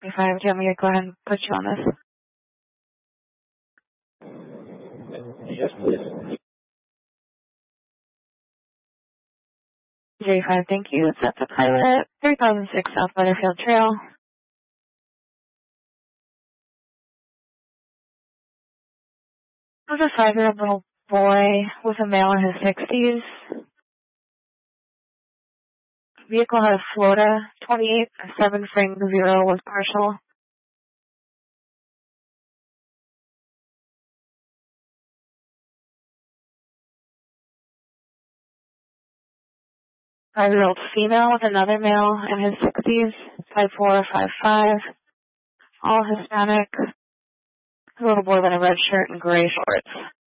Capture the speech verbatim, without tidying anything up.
If I have, do you want me to go ahead and put you on this? Yes, please. J five, thank you. That's a pilot. three thousand six South Butterfield Trail. There's a five-year-old little boy with a male in his sixties. Vehicle has Florida twenty-eight seven frame zero with partial. Five-year-old female with another male in his sixties, five four, five five, all Hispanic. A little boy with a red shirt and gray shorts.